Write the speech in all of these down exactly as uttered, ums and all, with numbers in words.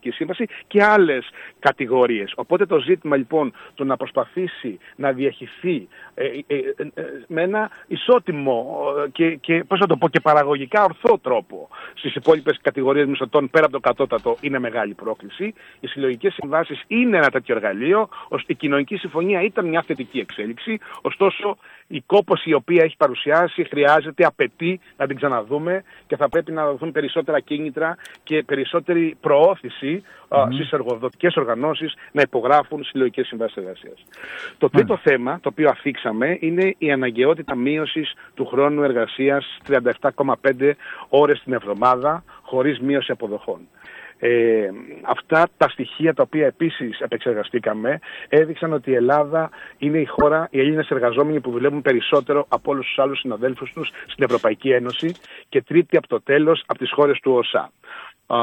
Συλλογική Σύμβαση και άλλες κατηγορίες. Οπότε το ζήτημα λοιπόν το να προσπαθήσει να διαχυθεί ε, ε, ε, ε, με ένα ισότιμο και, και, πώς να το πω, και παραγωγικά ορθό τρόπο στις υπόλοιπες κατηγορίες μισθωτών πέρα από το κατώτατο είναι μεγάλη πρόκληση. Οι συλλογικές συμβάσεις είναι ένα τέτοιο εργαλείο. Η κοινωνική συμφωνία ήταν μια θετική εξέλιξη. Ωστόσο, η κόπωση η οποία έχει παρουσιάσει χρειάζεται, απαιτεί να την ξαναδούμε και θα πρέπει να δοθούν περισσότερα κίνητρα και περισσότερη προώθηση mm. στις εργοδοτικές οργανώσεις να υπογράφουν συλλογικές συμβάσεις εργασίας. Το τρίτο mm. θέμα, το οποίο αφήξαμε, είναι η αναγκαιότητα μείωσης του χρόνου εργασίας τριάντα επτά κόμμα πέντε ώρες την εβδομάδα, χωρίς μείωση αποδοχών. Ε, αυτά τα στοιχεία τα οποία επίσης επεξεργαστήκαμε έδειξαν ότι η Ελλάδα είναι η χώρα, οι Έλληνες εργαζόμενοι που δουλεύουν περισσότερο από όλους τους άλλους συναδέλφους τους στην Ευρωπαϊκή Ένωση και τρίτη από το τέλος από τις χώρες του ΟΣΑ. Α,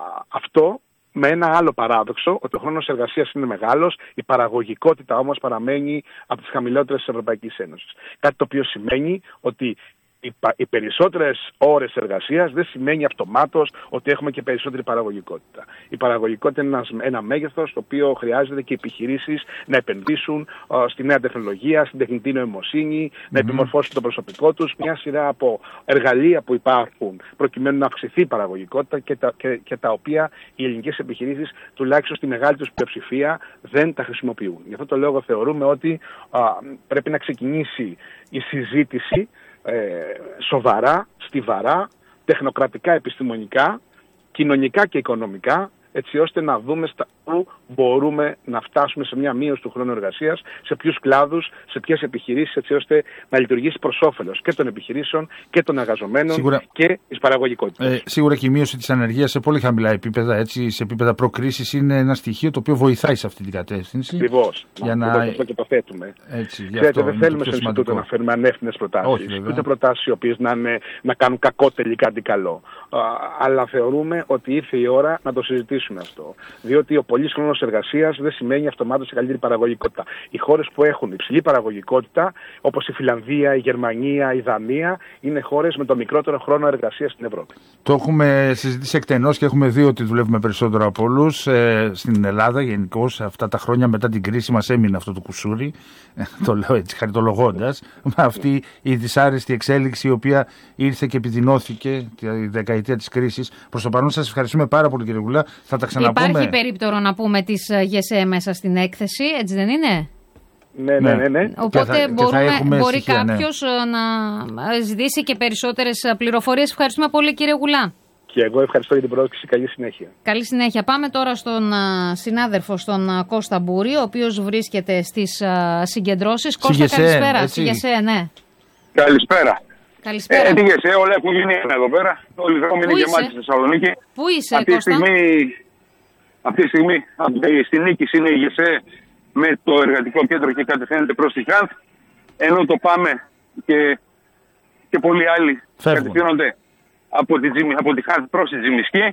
αυτό με ένα άλλο παράδοξο, ότι ο χρόνος εργασίας είναι μεγάλος, η παραγωγικότητα όμως παραμένει από τις χαμηλότερες της Ευρωπαϊκής Ένωσης. Κάτι το οποίο σημαίνει ότι οι περισσότερες ώρες εργασίας δεν σημαίνει αυτομάτως ότι έχουμε και περισσότερη παραγωγικότητα. Η παραγωγικότητα είναι ένα, ένα μέγεθος το οποίο χρειάζεται και οι επιχειρήσεις να επενδύσουν uh, στη νέα τεχνολογία, στην τεχνητή νοημοσύνη, mm-hmm. να επιμορφώσουν το προσωπικό τους. Μια σειρά από εργαλεία που υπάρχουν προκειμένου να αυξηθεί η παραγωγικότητα και τα, και, και τα οποία οι ελληνικές επιχειρήσεις, τουλάχιστον στη μεγάλη τους πλειοψηφία, δεν τα χρησιμοποιούν. Γι' αυτό το λόγο θεωρούμε ότι uh, πρέπει να ξεκινήσει η συζήτηση Ε, σοβαρά, στιβαρά, τεχνοκρατικά, επιστημονικά, κοινωνικά και οικονομικά, έτσι ώστε να δούμε στα πού μπορούμε να φτάσουμε σε μια μείωση του χρόνου εργασίας, σε ποιους κλάδους, σε ποιες επιχειρήσεις, έτσι ώστε να λειτουργήσει προς όφελος και των επιχειρήσεων και των εργαζομένων σίγουρα, και της παραγωγικότητας. Ε, σίγουρα και η μείωση της ανεργίας σε πολύ χαμηλά επίπεδα, έτσι, σε επίπεδα προκρίσης, είναι ένα στοιχείο το οποίο βοηθάει σε αυτή την κατεύθυνση. Ακριβώς. Για να... Αυτό και το θέτουμε. Έτσι, Ξέρετε, δεν θέλουμε στο Ινστιτούτο να φέρουμε ανεύθυνες προτάσεις. Ούτε προτάσεις οι οποίες να, είναι, να κάνουν κακό τελικά αντί καλό. Α, αλλά θεωρούμε ότι ήρθε η ώρα να το συζητήσουμε αυτό. Διότι ο πολύς χρόνος εργασίας δεν σημαίνει αυτομάτως σε καλύτερη παραγωγικότητα. Οι χώρες που έχουν υψηλή παραγωγικότητα, όπως η Φιλανδία, η Γερμανία, η Δανία, είναι χώρες με το μικρότερο χρόνο εργασίας στην Ευρώπη. Το έχουμε συζητήσει εκτενώς και έχουμε δει ότι δουλεύουμε περισσότερο από όλους. Ε, στην Ελλάδα γενικώς αυτά τα χρόνια μετά την κρίση μας έμεινε αυτό το κουσούρι. Ε, το λέω έτσι χαριτολογώντας. Με αυτή η δυσάρεστη εξέλιξη η οποία ήρθε και επιδεινώθηκε τη δεκαετία της κρίσης. Προς το παρόν σας ευχαριστούμε πάρα πολύ, κύριε Γουλά. Θα τα ξαναπούμε. Υπάρχει περίπτωρο να πούμε τις ΓΕΣΕ μέσα στην έκθεση, έτσι δεν είναι? Ναι, ναι, ναι. ναι. Οπότε θα, μπορούμε, μπορεί στοιχεία, κάποιος ναι. να ζητήσει και περισσότερες πληροφορίες. Ευχαριστούμε πολύ, κύριε Γουλά. Και εγώ ευχαριστώ για την πρόσκληση. Καλή συνέχεια. Καλή συνέχεια. Πάμε τώρα στον συνάδελφο, στον Κώστα Μπούρη, ο οποίος βρίσκεται στις συγκεντρώσεις. Κώστα, καλησπέρα. Στη ΓΕΣΕ, ναι. Καλησπέρα. Καλησπέρα. Ε, τη ΓΕΣΕ, όλα έχουν γίνει εδώ πέρα. Όλοι οι δρόμοι είναι γεμάτοι στη Θεσσαλονίκη. Πού είσαι, αυτή Κώστα? Στιγμή, αυτή τη στιγμή στη Νίκη είναι η ΓΕΣΕ με το εργατικό κέντρο και κατευθύνεται προς τη Χάνθ. Ενώ το Πάμε και, και πολλοί άλλοι κατευθύνονται από τη, από τη Χάνθ προς τη Τζιμισκή,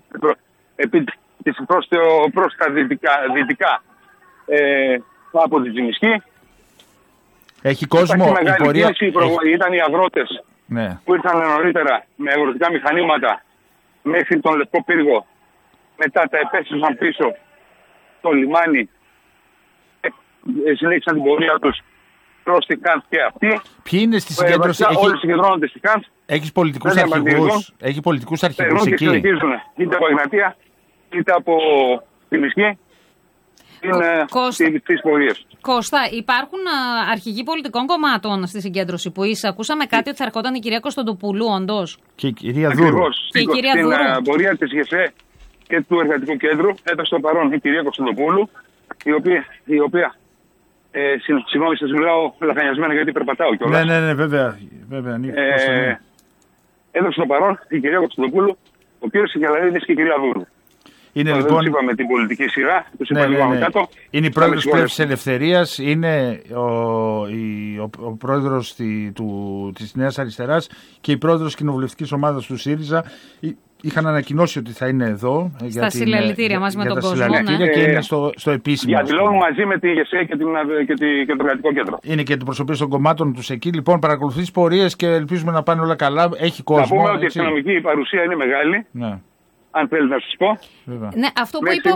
προς, προς τα δυτικά, δυτικά ε, από τη Τζιμισκή. Έχει κόσμο. Η μεγάλη πορεία... κίνηση Έχει... ήταν οι αγρότες ναι. που ήρθαν νωρίτερα με αγροτικά μηχανήματα μέχρι τον Λευκό Πύργο. Μετά τα επέστρεψαν πίσω στο λιμάνι. Ε, συνέχισαν την πορεία τους προς τη Χάνθ και αυτοί. Ποιοι είναι στη συγκέντρωση? Έχει... Όλοι συγκεντρώνονται στη Χάνθ. Έχεις πολιτικούς αρχηγούς, έχει πολιτικούς αρχηγούς εκεί. Συνεχίζουν είτε από Εγνατία είτε από τη Μισκή. Είναι στις πορείες. Κώστα, υπάρχουν α, αρχηγοί πολιτικών κομμάτων στη συγκέντρωση που είσαι? Ακούσαμε κάτι ότι θα ερχόταν η κυρία Κωνσταντοπούλου, όντως. Και η κυρία Δούρου. Και η κυρία Στην Δούρου. πορεία της ΓΕΣΕ και του Εργατικού Κέντρου έφτασε στο παρόν η κυρία Κωνσταντοπούλου, η οποία, η οποία ε, συγγνώμη σας μιλάω λαχανιασμένα γιατί περπατάω κιόλας. Ναι, ναι, ναι, βέβαια. βέβαια ναι, ε, έδωσε στο παρόν η κυρία Κωνσταντοπούλου, ο κύριος Σικελαρίδης και η κυρία Δούρου. Είναι δεν λοιπόν. Τους είπαμε την πολιτική σειρά, τους ναι, είπαμε ναι, ναι. κάτω. Είναι η πρόεδρος της Πλεύσης Ελευθερίας, είναι ο, η, ο, ο πρόεδρος τη, του, της Νέας Αριστεράς και η πρόεδρος της κοινοβουλευτικής ομάδας του ΣΥΡΙΖΑ. Είχαν ανακοινώσει ότι θα είναι εδώ. Στα για συλλαλητήρια την, μας με για τον τα κόσμο. συλλαλητήρια Ναι. και είναι στο, στο επίσημο. Διαδηλώνουν μαζί με τη ΓΕΣΕ και, την, και, τη, και το Εργατικό Κέντρο. Είναι και αντιπροσωπείες των κομμάτων τους εκεί. Λοιπόν, παρακολουθεί τις πορείες και ελπίζουμε να πάνε όλα καλά. Έχει κόσμο. Θα πούμε ότι η έτσι. αστυνομική παρουσία είναι μεγάλη. Ναι. Αν θέλετε να σας πω. Ναι, αυτό που είπε